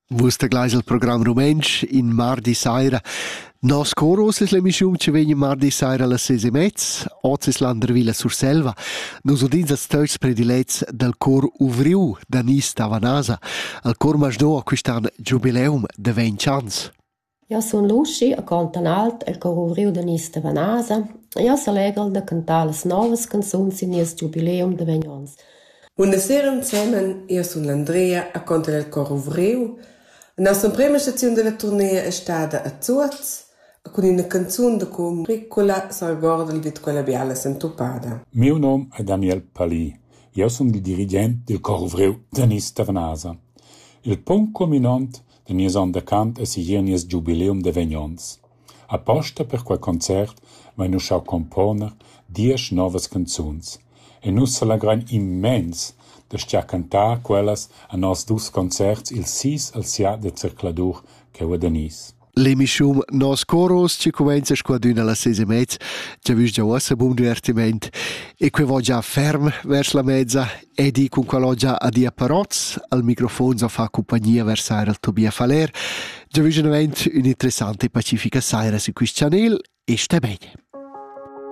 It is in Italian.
Vus taglais il program rumensch in mardi saira. Nos coros es l'emission che vegn mardi saira alla 6:30, ozis l'Andervilla sur Selva. Nus udins als teuts predilets del cor Uvriu d'Anis Tavanasa. Il cor masdo a quistan jubileum de 20 ans. Io son Luci a Contanalt, il cor Uvriu d'Anis Tavanasa. Io s'alegal da cantar las novas canzuns in nies jubileum de 20 ans. Buonasera insieme, io sono l'Andrea a conto del cor Uvriu. La nostra prima stazione della tournée è stata a Zuz, con una canzone come piccola salgorda di quella biala sentupada. Mio nome è Daniel Pali. Io sono il dirigente del cor Uvriu d'Anis Tavanasa. Il punto culminante de nies on de cant è sigur nies jubileum de 20 ans. Apposta per quel concert vai nu schau componer 10 novas canzuns. E nus s'allegran immens da stia cantar quellas a nos dus concerts il 6 al sia de circladur che ho Denis. L'emission Nos Coros ci comincia squadrina alla 6:30, già vis già un buon divertiment e qui va già ferm vers la mezza e di con quello già a dia paroz al microfono fa compagnia vers il Tobia Faler. Già vis un interessante e pacifica saira su questo channel e sta bene.